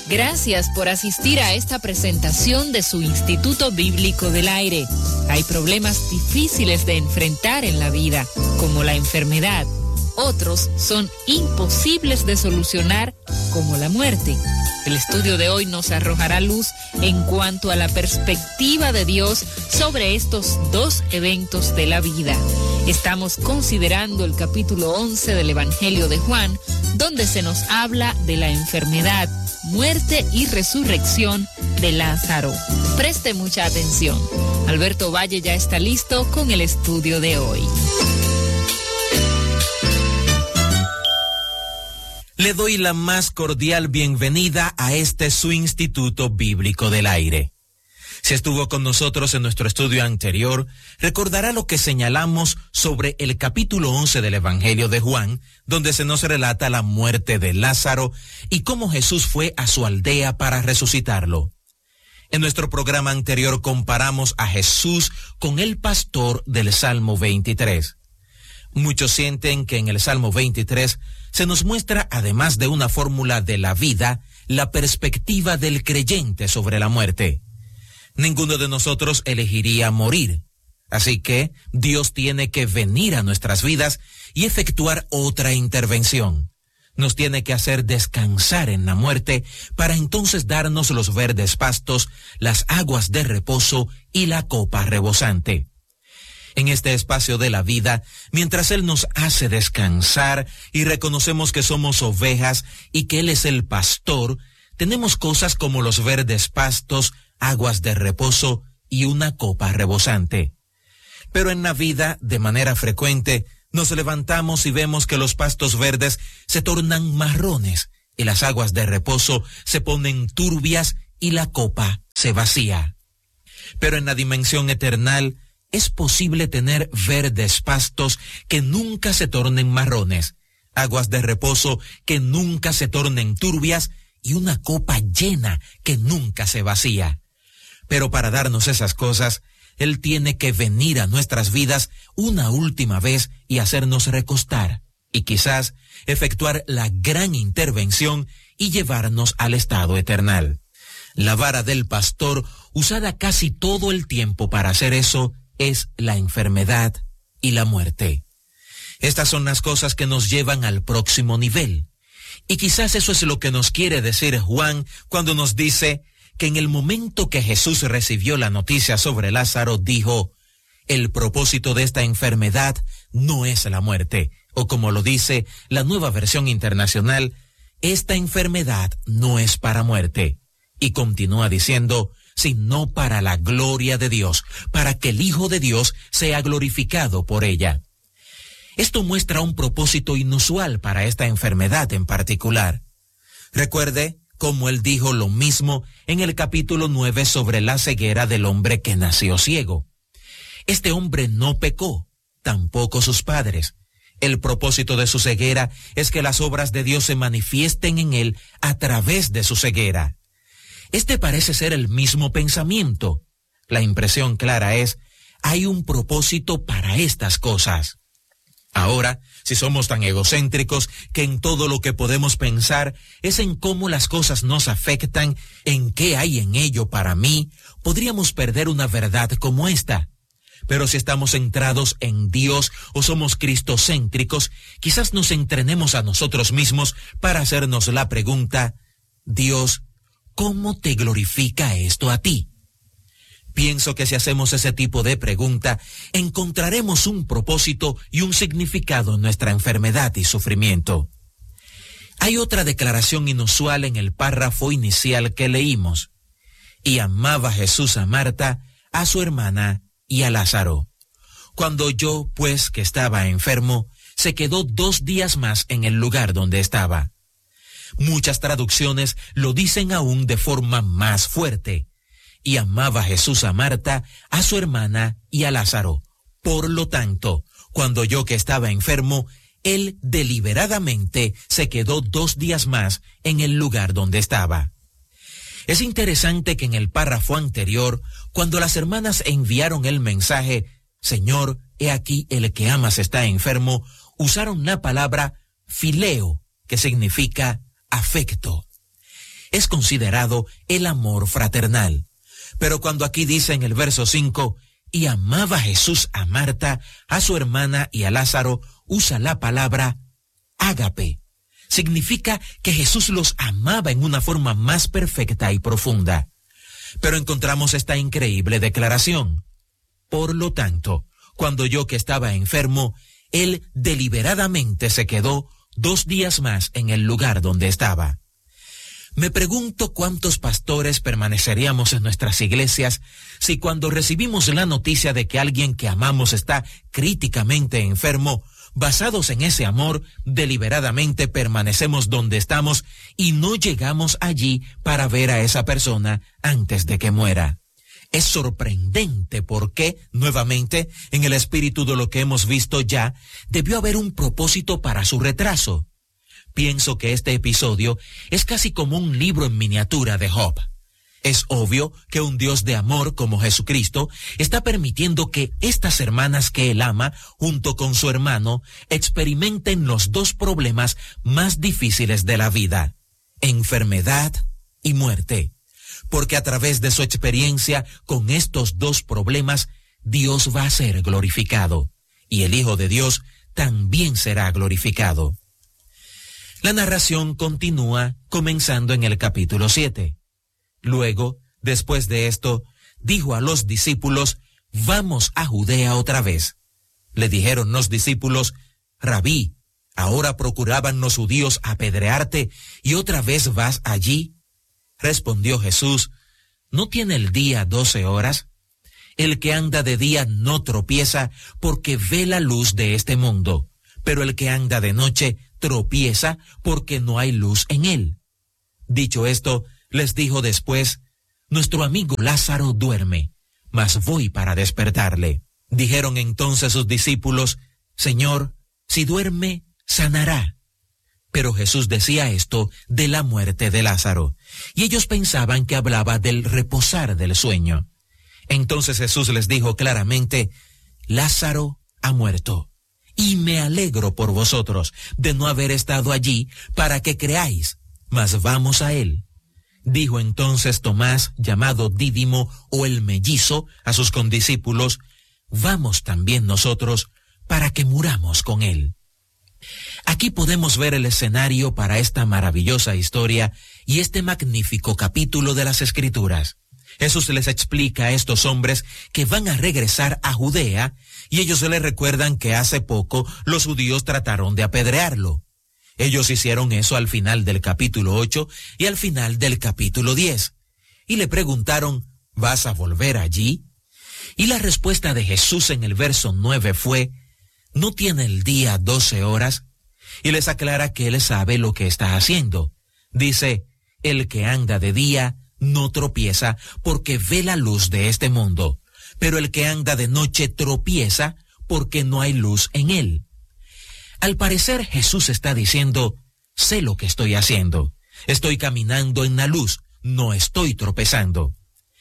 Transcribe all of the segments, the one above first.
Gracias por asistir a esta presentación de su Instituto Bíblico del Aire. Hay problemas difíciles de enfrentar en la vida, como la enfermedad. Otros son imposibles de solucionar, como la muerte. El estudio de hoy nos arrojará luz en cuanto a la perspectiva de Dios sobre estos dos eventos de la vida. Estamos considerando el capítulo 11 del Evangelio de Juan, donde se nos habla de la enfermedad, muerte y resurrección de Lázaro. Preste mucha atención. Alberto Valle ya está listo con el estudio de hoy. Le doy la más cordial bienvenida a este su Instituto Bíblico del Aire. Si estuvo con nosotros en nuestro estudio anterior, recordará lo que señalamos sobre el capítulo 11 del Evangelio de Juan, donde se nos relata la muerte de Lázaro y cómo Jesús fue a su aldea para resucitarlo. En nuestro programa anterior comparamos a Jesús con el pastor del Salmo 23. Muchos sienten que en el Salmo 23 se nos muestra, además de una fórmula de la vida, la perspectiva del creyente sobre la muerte. Ninguno de nosotros elegiría morir. Así que Dios tiene que venir a nuestras vidas y efectuar otra intervención. Nos tiene que hacer descansar en la muerte para entonces darnos los verdes pastos, las aguas de reposo y la copa rebosante. En este espacio de la vida, mientras Él nos hace descansar y reconocemos que somos ovejas y que Él es el pastor, tenemos cosas como los verdes pastos, aguas de reposo y una copa rebosante. Pero en la vida, de manera frecuente, nos levantamos y vemos que los pastos verdes se tornan marrones y las aguas de reposo se ponen turbias y la copa se vacía. Pero en la dimensión eternal, es posible tener verdes pastos que nunca se tornen marrones, aguas de reposo que nunca se tornen turbias y una copa llena que nunca se vacía. Pero para darnos esas cosas, Él tiene que venir a nuestras vidas una última vez y hacernos recostar, y quizás efectuar la gran intervención y llevarnos al estado eternal. La vara del pastor, usada casi todo el tiempo para hacer eso, es la enfermedad y la muerte. Estas son las cosas que nos llevan al próximo nivel. Y quizás eso es lo que nos quiere decir Juan cuando nos dice que en el momento que Jesús recibió la noticia sobre Lázaro, dijo, el propósito de esta enfermedad no es la muerte, o como lo dice la Nueva Versión Internacional, esta enfermedad no es para muerte. Y continúa diciendo, sino para la gloria de Dios, para que el Hijo de Dios sea glorificado por ella. Esto muestra un propósito inusual para esta enfermedad en particular. Recuerde cómo Él dijo lo mismo en el capítulo 9 sobre la ceguera del hombre que nació ciego. Este hombre no pecó, tampoco sus padres. El propósito de su ceguera es que las obras de Dios se manifiesten en él a través de su ceguera. Este parece ser el mismo pensamiento. La impresión clara es, hay un propósito para estas cosas. Ahora, si somos tan egocéntricos que en todo lo que podemos pensar es en cómo las cosas nos afectan, en qué hay en ello para mí, podríamos perder una verdad como esta. Pero si estamos centrados en Dios o somos cristocéntricos, quizás nos entrenemos a nosotros mismos para hacernos la pregunta, Dios, ¿cómo te glorifica esto a ti? Pienso que si hacemos ese tipo de pregunta, encontraremos un propósito y un significado en nuestra enfermedad y sufrimiento. Hay otra declaración inusual en el párrafo inicial que leímos. Y amaba Jesús a Marta, a su hermana y a Lázaro. Cuando oyó, pues, que estaba enfermo, se quedó 2 días más en el lugar donde estaba. Muchas traducciones lo dicen aún de forma más fuerte. Y amaba Jesús a Marta, a su hermana y a Lázaro. Por lo tanto, cuando oyó que estaba enfermo, Él deliberadamente se quedó 2 días más en el lugar donde estaba. Es interesante que en el párrafo anterior, cuando las hermanas enviaron el mensaje, Señor, he aquí el que amas está enfermo, usaron la palabra fileo, que significa afecto. es considerado el amor fraternal. Pero cuando aquí dice en el verso 5, y amaba Jesús a Marta, a su hermana y a Lázaro, usa la palabra ágape. Significa que Jesús los amaba en una forma más perfecta y profunda. Pero encontramos esta increíble declaración. Por lo tanto, cuando yo que estaba enfermo, él deliberadamente se quedó 2 días más en el lugar donde estaba. Me pregunto cuántos pastores permaneceríamos en nuestras iglesias si cuando recibimos la noticia de que alguien que amamos está críticamente enfermo, basados en ese amor, deliberadamente permanecemos donde estamos y no llegamos allí para ver a esa persona antes de que muera. Es sorprendente porque, nuevamente, en el espíritu de lo que hemos visto ya, debió haber un propósito para su retraso. Pienso que este episodio es casi como un libro en miniatura de Job. Es obvio que un Dios de amor como Jesucristo está permitiendo que estas hermanas que él ama, junto con su hermano, experimenten los 2 problemas más difíciles de la vida: enfermedad y muerte. Porque a través de su experiencia con estos 2 problemas, Dios va a ser glorificado, y el Hijo de Dios también será glorificado. La narración continúa comenzando en el capítulo 7. Luego, después de esto, dijo a los discípulos: vamos a Judea otra vez. Le dijeron los discípulos: Rabí, ¿ahora procuraban los judíos apedrearte y otra vez vas allí? Respondió Jesús: ¿no tiene el día 12 horas? El que anda de día no tropieza porque ve la luz de este mundo, pero el que anda de noche tropieza porque no hay luz en él. Dicho esto, les dijo después: nuestro amigo Lázaro duerme, mas voy para despertarle. Dijeron entonces sus discípulos: Señor, si duerme, sanará. Pero Jesús decía esto de la muerte de Lázaro, y ellos pensaban que hablaba del reposar del sueño. Entonces Jesús les dijo claramente: Lázaro ha muerto, y me alegro por vosotros de no haber estado allí para que creáis, mas vamos a él. Dijo entonces Tomás, llamado Dídimo o el mellizo, a sus condiscípulos: vamos también nosotros para que muramos con él. Aquí podemos ver el escenario para esta maravillosa historia y este magnífico capítulo de las Escrituras. Jesús les explica a estos hombres que van a regresar a Judea y ellos les recuerdan que hace poco los judíos trataron de apedrearlo. Ellos hicieron eso al final del capítulo 8 y al final del capítulo 10. Y le preguntaron: ¿vas a volver allí? Y la respuesta de Jesús en el verso 9 fue: ¿no tiene el día 12 horas? Y les aclara que él sabe lo que está haciendo. Dice: el que anda de día no tropieza porque ve la luz de este mundo, pero el que anda de noche tropieza porque no hay luz en él. Al parecer Jesús está diciendo: sé lo que estoy haciendo, estoy caminando en la luz, no estoy tropezando.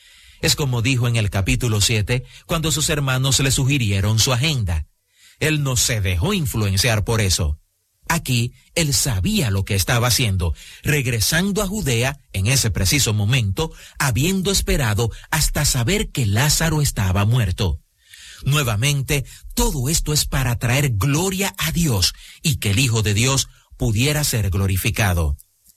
Es como dijo en el capítulo 7, cuando sus hermanos le sugirieron su agenda. Él no se dejó influenciar por eso. Aquí, él sabía lo que estaba haciendo, regresando a Judea en ese preciso momento, habiendo esperado hasta saber que Lázaro estaba muerto. Nuevamente, todo esto es para traer gloria a Dios y que el Hijo de Dios pudiera ser glorificado.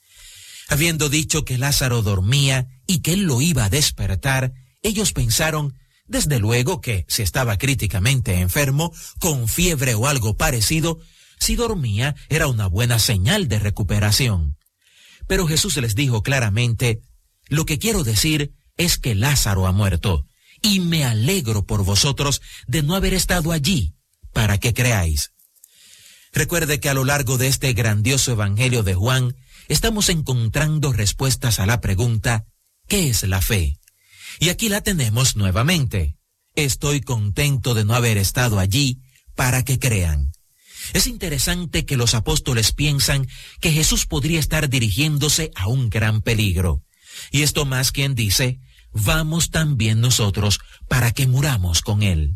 Habiendo dicho que Lázaro dormía y que él lo iba a despertar, ellos pensaron, desde luego que si estaba críticamente enfermo, con fiebre o algo parecido, si dormía era una buena señal de recuperación. Pero Jesús les dijo claramente: lo que quiero decir es que Lázaro ha muerto, y me alegro por vosotros de no haber estado allí, para que creáis. Recuerde que a lo largo de este grandioso evangelio de Juan, estamos encontrando respuestas a la pregunta: ¿qué es la fe? Y aquí la tenemos nuevamente. Estoy contento de no haber estado allí, para que crean. Es interesante que los apóstoles piensan que Jesús podría estar dirigiéndose a un gran peligro. Y es Tomás quien dice: vamos también nosotros para que muramos con él.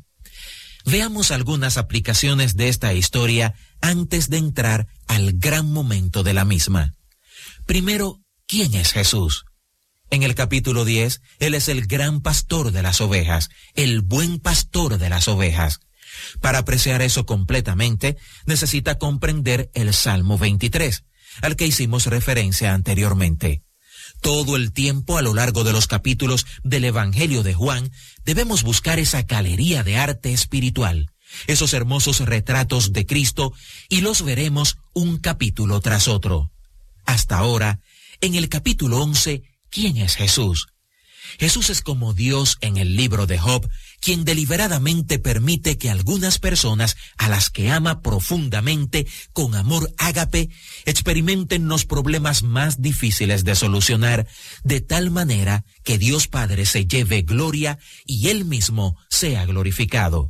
Veamos algunas aplicaciones de esta historia antes de entrar al gran momento de la misma. Primero, ¿quién es Jesús? En el capítulo 10, Él es el gran pastor de las ovejas, el buen pastor de las ovejas. Para apreciar eso completamente, necesita comprender el Salmo 23, al que hicimos referencia anteriormente. Todo el tiempo a lo largo de los capítulos del Evangelio de Juan, debemos buscar esa galería de arte espiritual, esos hermosos retratos de Cristo, y los veremos un capítulo tras otro. Hasta ahora, en el capítulo 11, ¿quién es Jesús? Jesús es como Dios en el libro de Job, quien deliberadamente permite que algunas personas a las que ama profundamente, con amor ágape, experimenten los problemas más difíciles de solucionar, de tal manera que Dios Padre se lleve gloria y Él mismo sea glorificado.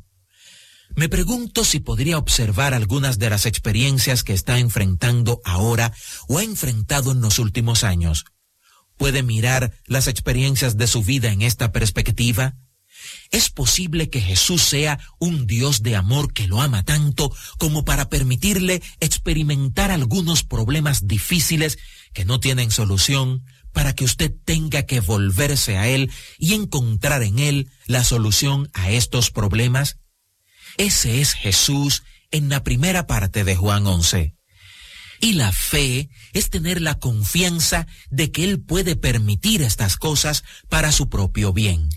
Me pregunto si podría observar algunas de las experiencias que está enfrentando ahora o ha enfrentado en los últimos años. ¿Puede mirar las experiencias de su vida en esta perspectiva? ¿Es posible que Jesús sea un Dios de amor que lo ama tanto como para permitirle experimentar algunos problemas difíciles que no tienen solución, para que usted tenga que volverse a Él y encontrar en Él la solución a estos problemas? Ese es Jesús en la primera parte de Juan 11. Y la fe es tener la confianza de que Él puede permitir estas cosas para su propio bien.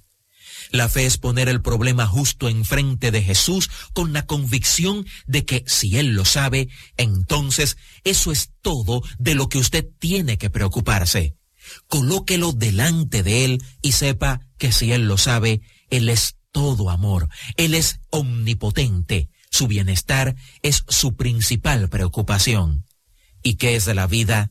La fe es poner el problema justo enfrente de Jesús con la convicción de que si Él lo sabe, entonces eso es todo de lo que usted tiene que preocuparse. Colóquelo delante de Él y sepa que si Él lo sabe, Él es todo amor, Él es omnipotente, su bienestar es su principal preocupación. ¿Y qué es la vida?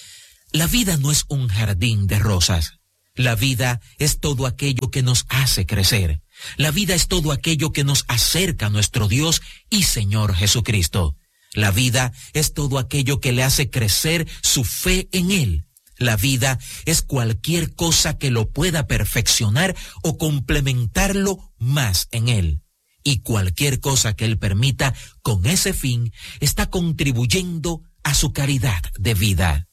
La vida no es un jardín de rosas. La vida es todo aquello que nos hace crecer. La vida es todo aquello que nos acerca a nuestro Dios y Señor Jesucristo. La vida es todo aquello que le hace crecer su fe en Él. La vida es cualquier cosa que lo pueda perfeccionar o complementarlo más en Él. Y cualquier cosa que Él permita con ese fin está contribuyendo a su caridad de vida.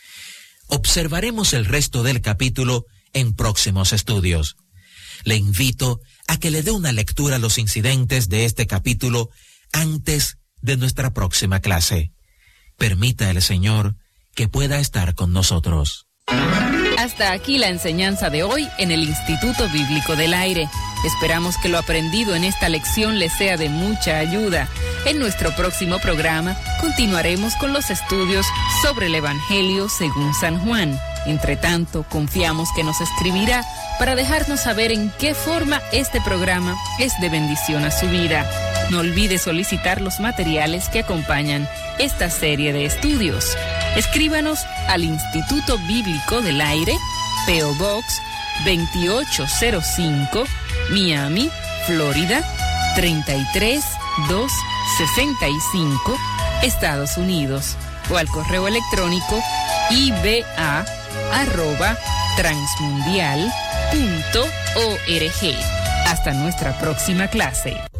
Observaremos el resto del capítulo en próximos estudios. Le invito a que le dé una lectura a los incidentes de este capítulo antes de nuestra próxima clase. Permita el Señor que pueda estar con nosotros. Hasta aquí la enseñanza de hoy en el Instituto Bíblico del Aire. Esperamos que lo aprendido en esta lección les sea de mucha ayuda. En nuestro próximo programa continuaremos con los estudios sobre el Evangelio según San Juan. Entre tanto, confiamos que nos escribirá para dejarnos saber en qué forma este programa es de bendición a su vida. No olvide solicitar los materiales que acompañan esta serie de estudios. Escríbanos al Instituto Bíblico del Aire, P.O. Box 2805, Miami, Florida 33265, Estados Unidos, o al correo electrónico iba@transmundial.org. Hasta nuestra próxima clase.